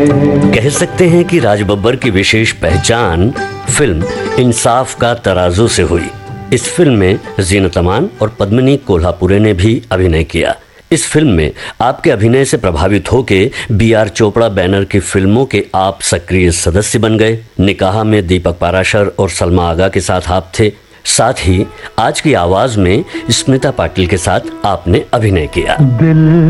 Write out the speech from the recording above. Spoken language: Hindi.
कह सकते हैं कि राज बब्बर की विशेष पहचान फिल्म इंसाफ का तराजू से हुई। इस फिल्म में जीनत अमान और पद्मिनी कोल्हापुरे ने भी अभिनय किया। इस फिल्म में आपके अभिनय से प्रभावित होकर B.R. चोपड़ा बैनर की फिल्मों के आप सक्रिय सदस्य बन गए। निकाह में दीपक पाराशर और सलमा आगा के साथ आप थे। साथ ही आज की आवाज में स्मिता पाटिल के साथ आपने अभिनय किया।